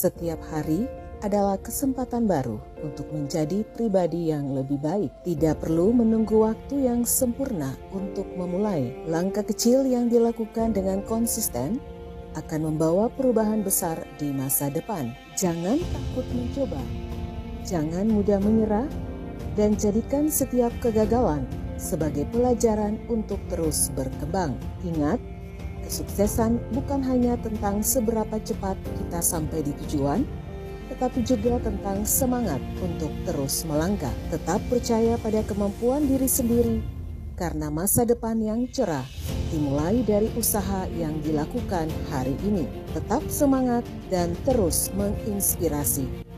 Setiap hari adalah kesempatan baru untuk menjadi pribadi yang lebih baik. Tidak perlu menunggu waktu yang sempurna untuk memulai. Langkah kecil yang dilakukan dengan konsisten akan membawa perubahan besar di masa depan. Jangan takut mencoba, jangan mudah menyerah, dan jadikan setiap kegagalan sebagai pelajaran untuk terus berkembang. Ingat, kesuksesan bukan hanya tentang seberapa cepat kita sampai di tujuan, tetapi juga tentang semangat untuk terus melangkah. Tetap percaya pada kemampuan diri sendiri, karena masa depan yang cerah dimulai dari usaha yang dilakukan hari ini. Tetap semangat dan terus menginspirasi.